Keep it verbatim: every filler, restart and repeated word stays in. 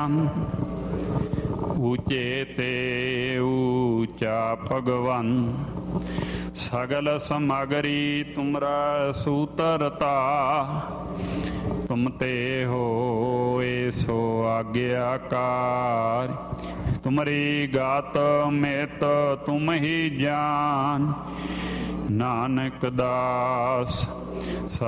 ਊਚੇ ਤੇ ਊਚਾ ਭਗਵਨ ਸਗਲ ਸਮਗਰੀ ਤੁਮਰਾ ਸੂਤਰਤਾ ਤੁਮ ਤੇ ਹੋਏ ਸੋ ਆਗਿਆਕਾਰ ਤੁਮਰੀ ਗਾਤ ਮਿਤ ਤੁਮ ਹੀ ਜਾਨ ਨਾਨਕ ਦਾਸ